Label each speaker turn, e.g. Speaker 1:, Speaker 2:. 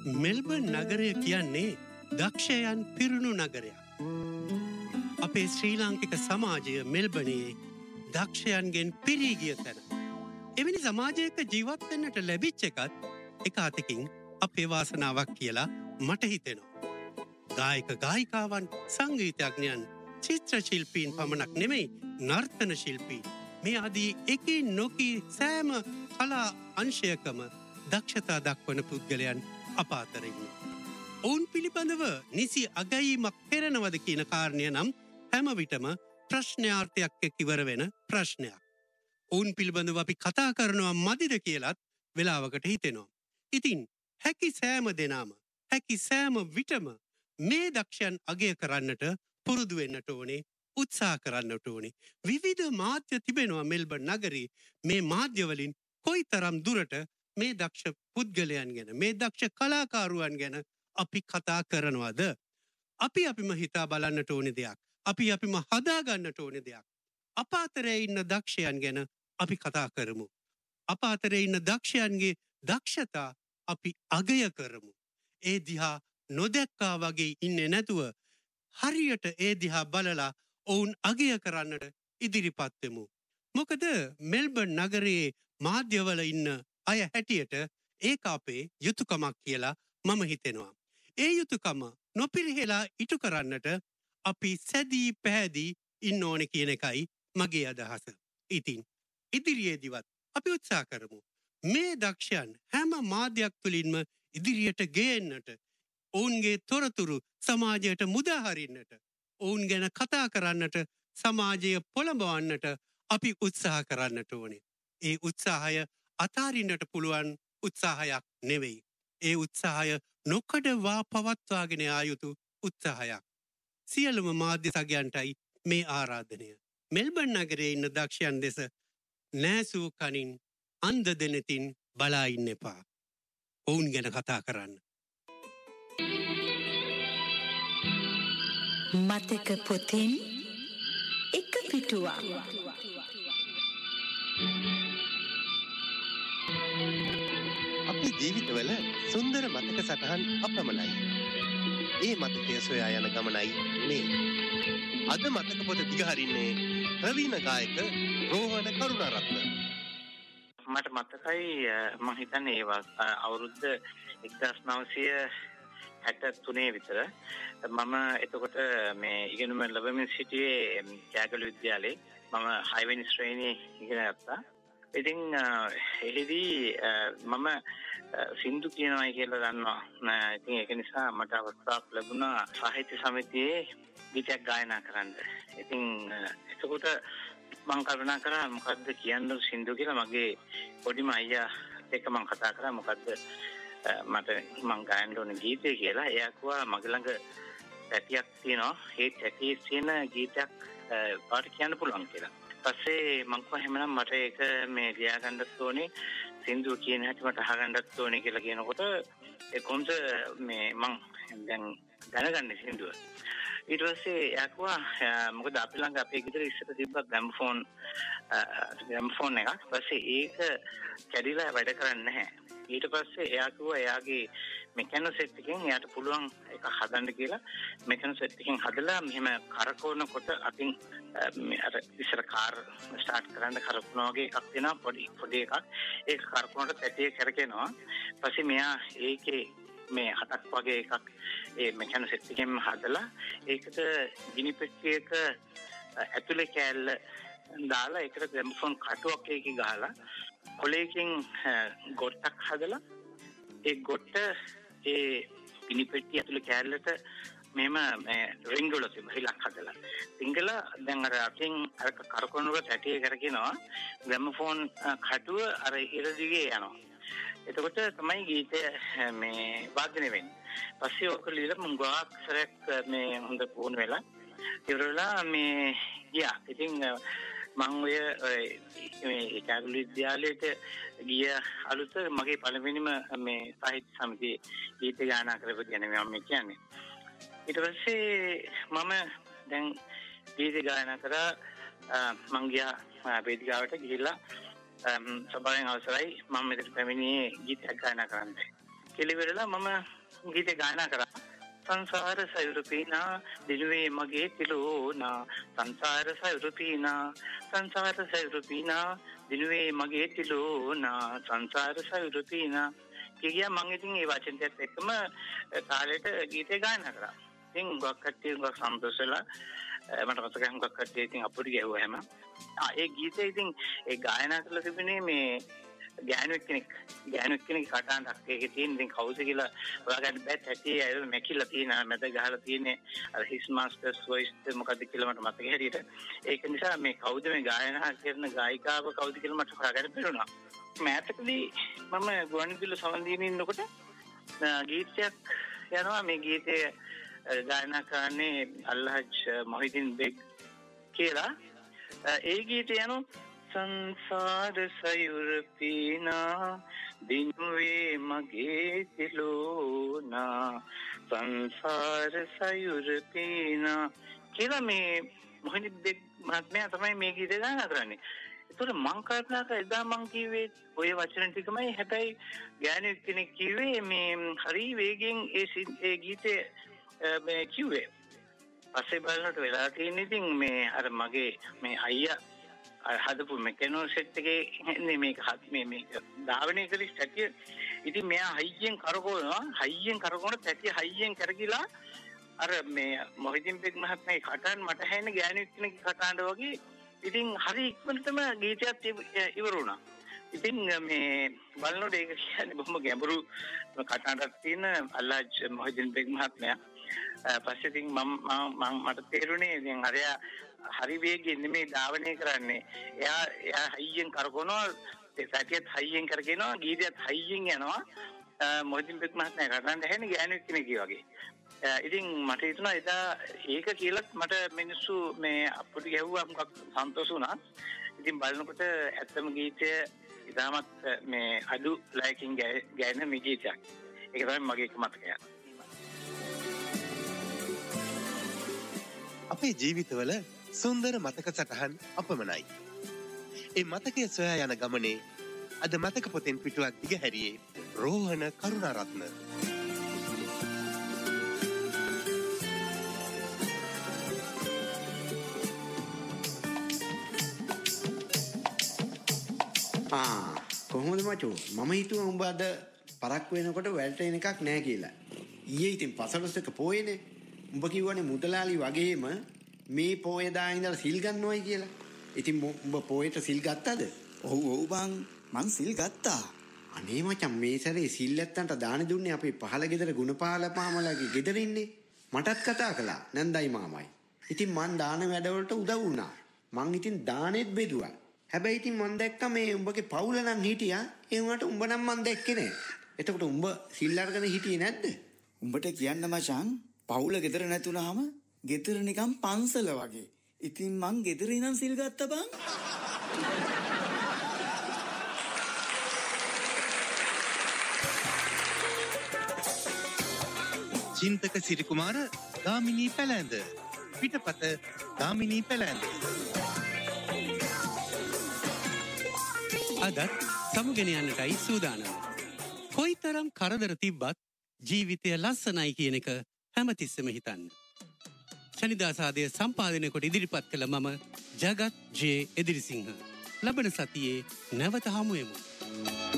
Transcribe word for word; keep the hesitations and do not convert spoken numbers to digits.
Speaker 1: Melbourne නගරය කියන්නේ දක්ෂයන් පිරුණු නගරයක්. අපේ ශ්‍රී ලාංකික සමාජය මෙල්බර්නයේ දක්ෂයන්ගෙන් පිරී ගිය තැන. එවැනි සමාජයක ජීවත් වෙන්නට ලැබිච්ච එකත් එක අතකින් අපේ වාසනාවක් කියලා මට හිතෙනවා. ගායක ගායිකාවන්, සංගීතඥයන්, චිත්‍ර ශිල්පීන් පමණක් නෙමෙයි, නර්තන ශිල්පීන් මේ ආදී එකී නොකී සෑම කලා අංශයකම දක්ෂතා දක්වන පුද්ගලයන් අප අතර ඉන්නවා. ඔවුන් පිළිබඳව නිසි අගැයීමක් කෙරෙනවද කියන කාරණය නම් හැම විටම ප්‍රශ්නාර්ථයක් එක්ක ඉවර වෙන ප්‍රශ්නයක්. ඔවුන් පිළිබඳව අපි කතා කරනවා මදිද කියලත් වෙලාවකට හිතෙනවා. ඉතින් හැකි සෑම දෙනාම හැකි සෑම විටම මේ දක්ෂයන් අගය කරන්නට පුරුදු වෙන්නට ඕනේ, උත්සාහ කරන්නට ඕනේ. විවිධ මාධ්‍ය තිබෙනවා මෙල්බර්න් නගරේ. මේ මාධ්‍ය වලින් කොයිතරම් දුරට මේ දක්ෂ පුද්ගලයන් ගැන, මේ දක්ෂ කලාකාරුවන් ගැන අපි කතා කරනවද? අපි අපිම හිතා බලන්නට ඕනේ දෙයක්. අපි අපිම හදා ගන්නට ඕනේ දෙයක්. අප අතරේ ඉන්න දක්ෂයන් ගැන අපි කතා කරමු. අප අතරේ ඉන්න දක්ෂයන්ගේ දක්ෂතා අපි අගය කරමු. ඒ දිහා නොදැක්කා වගේ ඉන්නේ නැතුව හරියට ඒ දිහා බලලා ඔවුන් අගය කරන්නට ඉදිරිපත් වෙමු. මොකද මෙල්බර්න් නගරයේ මාධ්‍යවල ඉන්න අය හැටියට ඒක අපේ යුතුයකමක් කියලා මම හිතෙනවා. ඒ යුතුයකම නොපිරිහෙලා ඉටු කරන්නට අපි සැදී පැහැදී ඉන්න ඕනේ කියන එකයි මගේ අදහස. ඉතින් ඉදිරියේදීවත් අපි උත්සාහ කරමු මේ දක්ෂයන් හැම මාධ්‍යයක් තුළින්ම ඉදිරියට ගේන්නට, ඔවුන්ගේ තොරතුරු සමාජයට මුදා හරින්නට, ඔවුන් ගැන කතා කරන්නට, සමාජය පොළඹවන්නට අපි උත්සාහ කරන්නට ඕනේ. ඒ උත්සාහය අතාරින්නට පුළුවන් උත්සාහයක් නෙවෙයි. ඒ උත්සාහය නොකඩවා පවත්වාගෙන යා යුතු උත්සාහයක්. සියලුම මාධ්‍ය සගයන්ටයි මේ ආරාධනය. මෙල්බර්න් නගරයේ ඉන්න දක්ෂයන් දෙස නෑසූ කනින් අන්ධ දෙනෙතින් බලා ඉන්න එපා. ඔවුන් ගැන කතා කරන්න.
Speaker 2: මතක පොතින් එක පිටුවක්.
Speaker 3: අපේ ජීවිතවල සුන්දර මතක සටහන් අපමණයි. ඒ මතකය සොයා යන ගමනයි මේ. අද මතක පොත දිගහරින්නේ ප්‍රවීණ ගායක රෝහණ කරුණාරත්න.
Speaker 4: මට මතකයි මම හිතන්නේ ඒ අවුරුද්ද එක්දාස් නවසිය හැට තුනේ විතර මම එතකොට මේ ඉගෙනුම ලැබමින් සිටියේ කෑගල විද්‍යාලයේ. මම හය වෙනි ශ්‍රේණියේ ඉගෙන ගත්තා. ඉතින් එහිදී මම සින්දු කියනවායි කියලා දන්නවා. ඉතින් ඒක නිසා මට අවස්ථාවක් ලැබුණා සාහිත්‍ය සමිතියේ ගීතයක් ගායනා කරන්න. ඉතින් එතකොට මම කල්පනා කරා මොකද්ද කියන්න සින්දු කියලා. මගේ පොඩිම අයියා එක්ක මම කතා කරා මොකද්ද මට මම ගායන්න ඕන ගීතය කියලා. එයා කිව්වා මගේ ළඟ පැටියක් තියෙනවා. ඒ පැටියේ තියෙන ගීතයක් පාට කියන්න පුළුවන් කියලා. පස්සේ මං කිව්වා එහෙනම් මට ඒක මේ ලියා ගන්නත් ඕනේ, සින්දුව කියන හැටි මට අහගන්නත් ඕනේ කියලා කියනකොට ඒ කොහොමද මේ මං දැන් දැනගන්නේ සින්දුව. ඊට පස්සේ එයා කිව්වා මොකද අපි ළඟ අපේ ගෙදර ඉස්සර තිබ්බ ග්‍රැම්ෆෝන් ග්‍රැම්ෆෝන් එකක්. පස්සේ ඒක කැඩිලා වැඩ කරන්නේ නැහැ. ඊට පස්සේ එයා කිව්වා එයාගේ මෙකැනෝ සෙට් එකෙන් එයාට පුළුවන් ඒක හදන්න කියලා. මෙකැනෝ සෙට් එකෙන් හදලා මෙහෙම කරකවනකොට අතින් අර ඉස්සර කාර් ස්ටාර්ට් කරන්න කරකවන වගේ එකක් දෙනවා, පොඩි පොඩි එකක්. ඒක කරකවනකොට පැටිය කරකිනවා. පස්සේ මෙයා ඒකේ මේ හතක් වගේ එකක් ඒ මෙකැනෝ සෙට් එකෙන් හදලා ඒකට ගිනි පෙට්ටියක ඇතුලේ කෑල්ල දාලා ඒකට ග්‍රැම්ෆෝන් කටුවක් එකේ ගහලා කොලේකින් ගොට්ටක් හදලා ඒ ගොට්ට ඒ ගිනි පෙට්ටිය ඇතුලේ කෑල්ලට මෙහෙම රින්ග් වල තිබිලක් හදලා රින්ගලා දැන් අර අතින් අර කරකවනකොට ඇටේ කරකිනවා. ග්‍රැම්ෆෝන් කටුව අර ඉර දිගේ යනවා. එතකොට තමයි ගීතය මේ වාදනය වෙන්නේ. පස්සේ ඔක ලියලා මම ගාක් සරයක් මේ හොඳ පුහුණු වෙලා ඉවරලා මේ ගියා. ඉතින් මම ඔය මේ කෑගල විද්‍යාලයට ගිය අලුත මගේ පළවෙනිම මේ සාහිත්‍ය සමිතියේ ගීත ගායනා කරපු ගැන මම කියන්නේ. ඊට පස්සේ මම දැන් ගීත ගායනා කරා. මම ගියා වේදිකාවට ගිහිල්ලා සභාවෙන් අවසරයි මම මෙතන පැමිණියේ ගීතයක් ගායනා කරන්න. කෙලිවෙරලා මම ගීතේ ගායනා කරා. සංසාර සයුරු පීනා දිනුවේ මගේ තිලෝනා සංසාර සයුරු පීනා සංසාර සයුරු පීනා දිනුවේ මගේ තිලෝනා සංසාර සයුරු පීනා කියා මම ඉතින් ඒ වචනයත් එක්කම තාලෙට ගීතේ ගායනා කරා. ඉතින් ගොක් කට්ටිය ගොක් සම්තෝෂලා මට මතකයි ගොක් කට්ටිය ඉතින් අපුඩි ගැහුවා හැම. ආ ඒ ගීතේ ඉතින් ඒ ගායනා කරලා තිබුණේ මේ ගෑනුවෙක් කෙනෙක් ගෑනුවෙක් කෙනෙක් කටහඬක් ඒකේ තියෙන ඉතින් කවුද කියලා ඔයාගන්න බෑ ඇටි අය මැකිලා තියෙන මැද ගහලා තියෙන්නේ අර හිස් මාස්ටර්ස් වොයිස් මොකද්ද කියලා මට මතකයි හරියට ඒක නිසා මේ කවුද මේ ගායනා කරන ගායිකාව කවුද කියලා මට හොයාගන්න බැරුණා මෑතකදී මම ගුවන්විදුලි සමන්දීනේ ඉන්නකොට ගීතයක් යනවා මේ ගීතය ගායනා කරන්නේ අල්හජ් මොහිදින් බෙග් කියලා ඒ ගීතය යනවා संसार सयुर पीना दिनुवे मगे तिलोना संसार सयुर पीना කියලා මේ මොහිදින් බෙග් මහත්මයා තමයි මේ ගීතය ගායනා කරන්නේ. ඒතර මං කල්පනා කරා එදා මං කිව්වේ ඔය වචන ටිකමයි හැබැයි ගෑනු කෙනෙක් කිව්වේ මේ හරි වේගෙන් ඒ ඒ ගීතේ මේ කිව්වේ. පස්සේ බලනකොට වෙලා තියෙන ඉතින් මේ අර මගේ මේ අයියා හදපු මෙකනෝ සෙට් එකේ ඉන්නේ මේක මේ මේක ධාවනය කරලා සැටිය ඉතින් මෙයා හයියෙන් කරකවනවා හයියෙන් කරකවන සැටිය හයියෙන් කරගිලා අර මේ මොහිදින් බෙග් මහත්මයාගේ කටහඬ මට හැෙන්නේ ගෑණියෙක් කෙනෙක්ගේ කටහඬ වගේ ඉතින් හරි ඉක්මනටම ගීතයත් ඉවර වුණා. ඉතින් මේ බලනකොට ඒක කියන්නේ බොහොම ගැඹුරු කටහඬක් තියෙන අල්හජ් මොහිදින් බෙග් මහත්මයා. පස්සේ ඉතින් මම මම මට තේරුණේ ඉතින් හරියා හරි වේගෙන් නෙමෙයි ධාවනය කරන්නේ. එයා එයා හයියෙන් කරකවනවා, සැටියත් හයියෙන් කරගෙනවා, ගීතයත් හයියෙන් යනවා. මොහිදින් බෙග් මහත්මයා කටහඬ ඇහෙන්නේ ගෑණියෙක් කෙනෙක්ගේ වගේ. ඉතින් මට හිතුණා එදා ඒක කියලත් මට මිනිස්සු මේ අපුඩි ගැහුවා මොකක් සන්තෝෂ වුණා. ඉතින් බලනකොට ඇත්තම ගීතය ඉතාමත් මේ අඩු ලයිකින් ගෑන මේ ගීතයක්. ඒක තමයි මගේ එක මතකය.
Speaker 3: අපේ ජීවිතවල සුන්දර මතක සටහන් අපමණයි. ඒ මතකය සොයා යන ගමනේ අද මතක පොතෙන් පිටුවක් දිගහැරියේ රෝහණ කරුණාරත්න.
Speaker 5: ආ කොහොමද මචෝ මම හිතුවා උඹ අද පරක් වෙනකොට වැල්ට එන එකක් නෑ කියලා. ඊයේ ඉතින් පසළොස්වක පොයේනේ. උඹ කිව්වනේ මුදලාලි වගේම මේ පොය දා ඉඳලා සිල් ගන්නවයි කියලා. ඉතින් උඹ පොයට සිල් ගත්තද?
Speaker 6: ඔව් ඔව් බං මං සිල් ගත්තා.
Speaker 5: අනේ මචං මේ සැරේ සිල් නැත්තන්ට දාන දුන්නේ අපේ පහල ගෙදර ගුණපාල මාමලාගේ ගෙදර ඉන්නේ. මටත් කතා කළා නන්දයි මාමයි. ඉතින් මං දාන වැඩවලට උදව් වුණා. මං ඉතින් දානෙත් බෙදුවා. හැබැයි ඉතින් මං දැක්කා මේ උඹගේ පවුල නම් හිටියා. ඒ වුණාට උඹ නම් මං දැක්කේ නෑ. එතකොට උඹ සිල් අරගෙන හිටියේ නැද්ද?
Speaker 6: උඹට කියන්න මචං පවුල ගෙදර නැතුණාම ගෙදර නිකන් පන්සල වගේ. ඉතින් මං ගෙදර ඉඳන් සිල් ගත්තා බං.
Speaker 3: චින්තක සිරිකුමාර ගාමිණී පැලැඳ. පිටපත ගාමිණී පැලැඳ.
Speaker 1: අදත් සමුගෙන යන්නටයි සූදානම්. කොයිතරම් කරදර තිබ්බත් ජීවිතය ලස්සනයි කියන එක හැමතිස්සෙම හිතන්න. ශනිදාසාදය සම්පාදනය කොට ඉදිරිපත් කළ මම ජගත් ජේ එදිරිසිංහ. ලබන සතියේ නැවත හමුවෙමු.